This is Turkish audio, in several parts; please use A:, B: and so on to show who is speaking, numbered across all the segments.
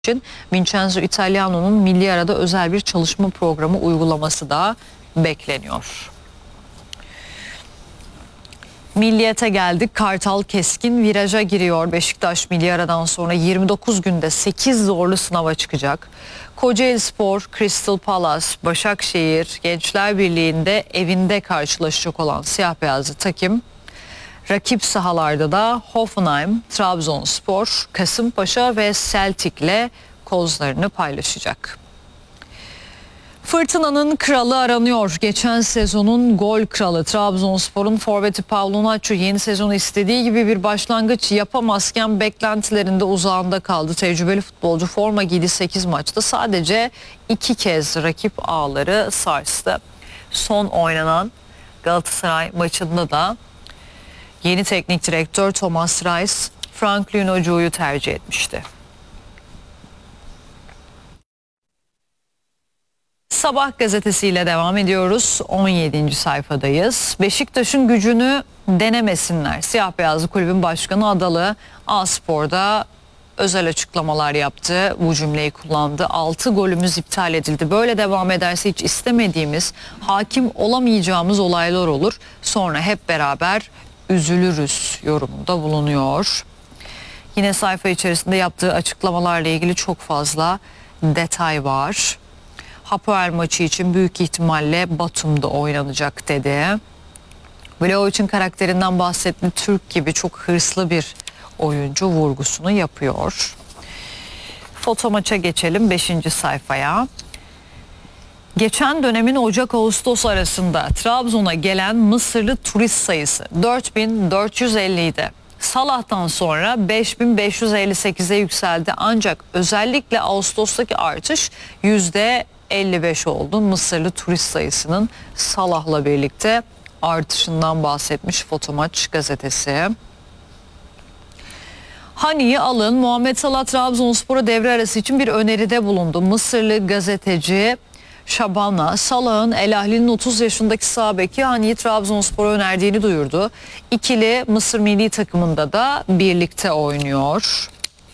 A: için Vincenzo Italiano'nun milli arada özel bir çalışma programı uygulaması da bekleniyor. Milliyete geldik. Kartal keskin viraja giriyor. Beşiktaş milli aradan sonra 29 günde 8 zorlu sınava çıkacak. Kocaelispor, Crystal Palace, Başakşehir, Gençler Birliği'nde evinde karşılaşacak olan siyah beyazlı takım, rakip sahalarda da Hoffenheim, Trabzonspor, Kasımpaşa ve Celtic'le kozlarını paylaşacak. Fırtınanın kralı aranıyor. Geçen sezonun gol kralı Trabzonspor'un forveti Pavlo Nacho yeni sezonu istediği gibi bir başlangıç yapamazken beklentilerinde uzağında kaldı. Tecrübeli futbolcu forma giydi 8 maçta sadece 2 kez rakip ağları sarstı. Son oynanan Galatasaray maçında da yeni teknik direktör Thomas Reis, Franklin Ocu'yu tercih etmişti. Sabah gazetesiyle devam ediyoruz. 17. sayfadayız. Beşiktaş'ın gücünü denemesinler. Siyah beyazlı kulübün başkanı Adalı A-Spor'da özel açıklamalar yaptı. Bu cümleyi kullandı. 6 golümüz iptal edildi. Böyle devam ederse hiç istemediğimiz, hakim olamayacağımız olaylar olur. Sonra hep beraber üzülürüz yorumunda bulunuyor. Yine sayfa içerisinde yaptığı açıklamalarla ilgili çok fazla detay var. Hapoel maçı için büyük ihtimalle Batum'da oynanacak dedi. Vlahovic'in karakterinden bahsetti. Türk gibi çok hırslı bir oyuncu vurgusunu yapıyor. Foto maça geçelim 5. sayfaya. Geçen dönemin Ocak-Ağustos arasında Trabzon'a gelen Mısırlı turist sayısı 4450 idi. Salah'tan sonra 5558'e yükseldi ancak özellikle Ağustos'taki artış %55 oldu. Mısırlı turist sayısının Salah'la birlikte artışından bahsetmiş Fotomaç gazetesi. Hani'yi alın. Muhammed Salah Trabzonspor'a devre arası için bir öneride bulundu. Mısırlı gazeteci Şabana, Salah'ın El Ahli'nin 30 yaşındaki sağ beki Hani'yi Trabzonspor'a önerdiğini duyurdu. İkili Mısır milli takımında da birlikte oynuyor.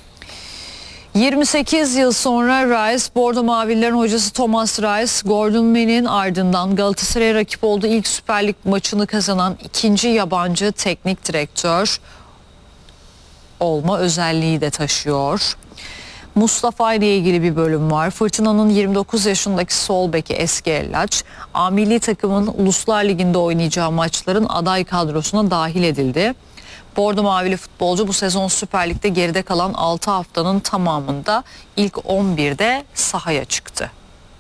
A: 28 yıl sonra Rice, Bordo Mavililerin hocası Thomas Rice, Gordon May'nin ardından Galatasaray'a rakip olduğu ilk Süper Lig maçını kazanan ikinci yabancı teknik direktör olma özelliği de taşıyor. Mustafa ile ilgili bir bölüm var. Fırtınanın 29 yaşındaki sol beki Eski Ellaç, A milli takımın Uluslar Ligi'nde oynayacağı maçların aday kadrosuna dahil edildi. Bordo Mavili futbolcu bu sezon Süper Lig'de geride kalan 6 haftanın tamamında ilk 11'de sahaya çıktı.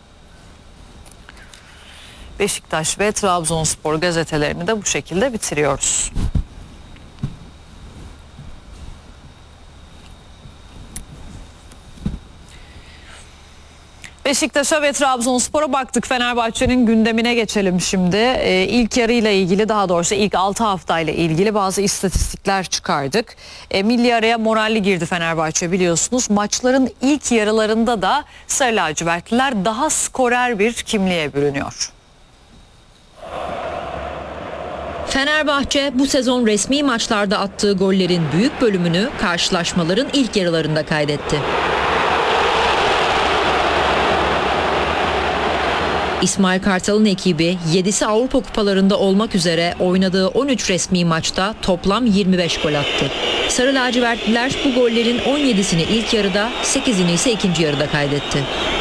A: Beşiktaş ve Trabzonspor gazetelerini de bu şekilde bitiriyoruz. Beşiktaş'a ve Trabzonspor'a baktık. Fenerbahçe'nin gündemine geçelim şimdi. İlk yarıyla ilgili, daha doğrusu ilk 6 haftayla ilgili bazı istatistikler çıkardık. Milli araya moralli girdi Fenerbahçe biliyorsunuz. Maçların ilk yarılarında da Sarı Lacivertliler daha skorer bir kimliğe bürünüyor.
B: Fenerbahçe bu sezon resmi maçlarda attığı gollerin büyük bölümünü karşılaşmaların ilk yarılarında kaydetti. İsmail Kartal'ın ekibi 7'si Avrupa kupalarında olmak üzere oynadığı 13 resmi maçta toplam 25 gol attı. Sarı lacivertliler bu gollerin 17'sini ilk yarıda, 8'ini ise ikinci yarıda kaydetti.